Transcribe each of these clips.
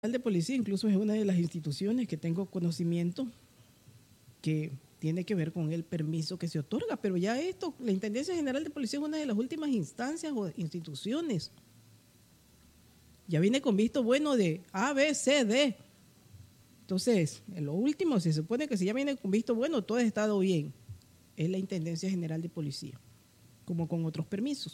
de Policía incluso es una de las instituciones que tengo conocimiento que tiene que ver con el permiso que se otorga, pero ya esto, la Intendencia General de Policía es una de las últimas instancias o instituciones. Ya viene con visto bueno de A, B, C, D. Entonces, en lo último se supone que si ya viene con visto bueno, todo ha estado bien. Es la Intendencia General de Policía, como con otros permisos.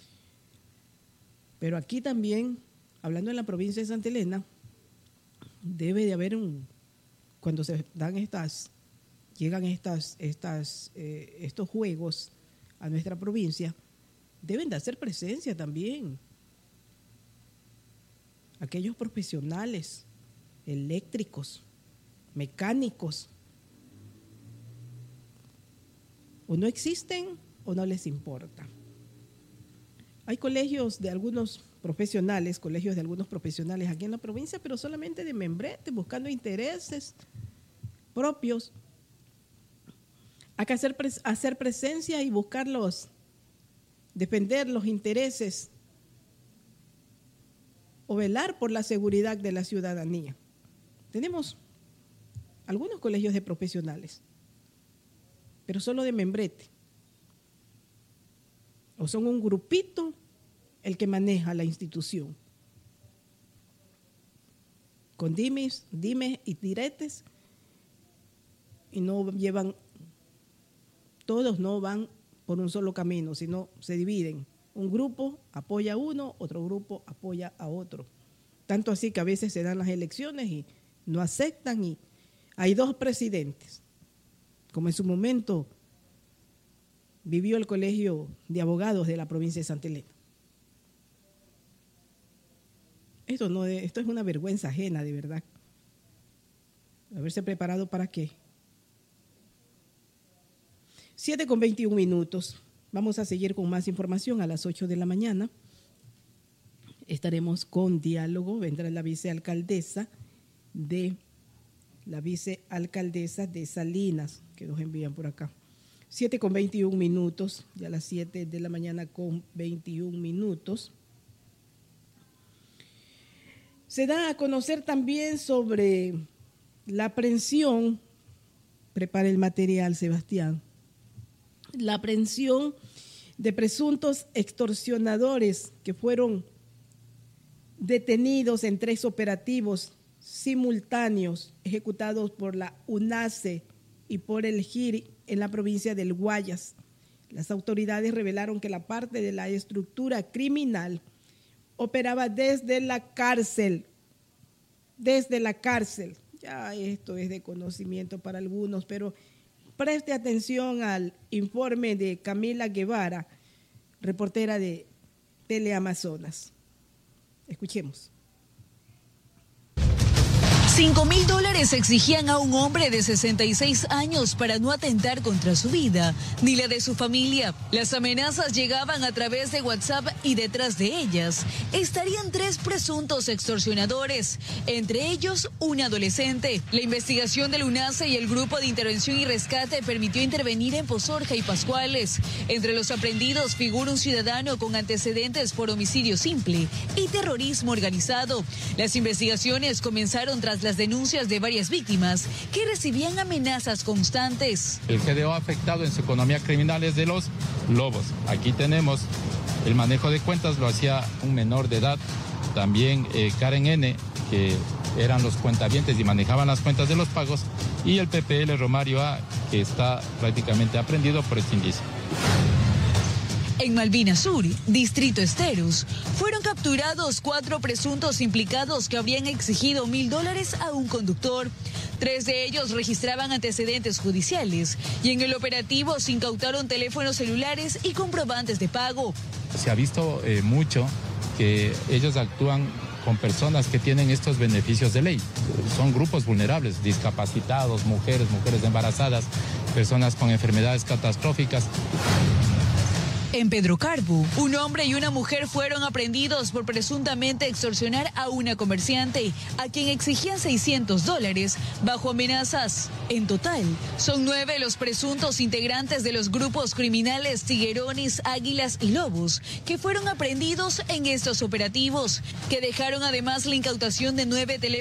Pero aquí también, hablando en la provincia de Santa Elena, debe de haber cuando se dan llegan estos juegos a nuestra provincia, deben de hacer presencia también aquellos profesionales eléctricos, mecánicos, o no existen o no les importa. Hay colegios de algunos profesionales aquí en la provincia, pero solamente de membrete, buscando intereses propios. Hay que hacer presencia y buscarlos, defender los intereses o velar por la seguridad de la ciudadanía. Tenemos algunos colegios de profesionales, pero solo de membrete. O son un grupito el que maneja la institución, con dimes y diretes, y todos no van por un solo camino, sino se dividen. Un grupo apoya a uno, otro grupo apoya a otro. Tanto así que a veces se dan las elecciones y no aceptan, y hay dos presidentes, como en su momento vivió el Colegio de Abogados de la provincia de Santa Elena. Esto es una vergüenza ajena, de verdad. Haberse preparado ¿para qué? 7:21. Vamos a seguir con más información a las 8 de la mañana. Estaremos con diálogo. Vendrá la vicealcaldesa de Salinas, que nos envían por acá. 7:21, ya a las 7 de la mañana con 21 minutos. Se da a conocer también sobre la aprehensión, prepara el material, Sebastián, la aprehensión de presuntos extorsionadores que fueron detenidos en 3 operativos simultáneos ejecutados por la UNACE y por el GIR en la provincia del Guayas. Las autoridades revelaron que la parte de la estructura criminal operaba desde la cárcel. Ya esto es de conocimiento para algunos, pero preste atención al informe de Camila Guevara, reportera de Teleamazonas. Escuchemos. $5,000 exigían a un hombre de 66 años para no atentar contra su vida ni la de su familia. Las amenazas llegaban a través de WhatsApp y detrás de ellas estarían 3 presuntos extorsionadores, entre ellos un adolescente. La investigación del UNACE y el Grupo de Intervención y Rescate permitió intervenir en Pozorja y Pascuales. Entre los aprendidos figura un ciudadano con antecedentes por homicidio simple y terrorismo organizado. Las investigaciones comenzaron tras las denuncias de varias víctimas que recibían amenazas constantes. El GDO afectado en su economía criminal es de los lobos. Aquí tenemos el manejo de cuentas, lo hacía un menor de edad. También Karen N., que eran los cuentavientes y manejaban las cuentas de los pagos. Y el PPL Romario A, que está prácticamente aprendido por este indicio. En Malvina Sur, Distrito Esteros, fueron capturados 4 presuntos implicados que habrían exigido $1,000 a un conductor. 3 de ellos registraban antecedentes judiciales y en el operativo se incautaron teléfonos celulares y comprobantes de pago. Se ha visto mucho que ellos actúan con personas que tienen estos beneficios de ley. Son grupos vulnerables, discapacitados, mujeres embarazadas, personas con enfermedades catastróficas. En Pedro Carbo, un hombre y una mujer fueron aprehendidos por presuntamente extorsionar a una comerciante, a quien exigían $600 bajo amenazas. En total, son 9 los presuntos integrantes de los grupos criminales Tiguerones, Águilas y Lobos que fueron aprehendidos en estos operativos, que dejaron además la incautación de 9 teléfonos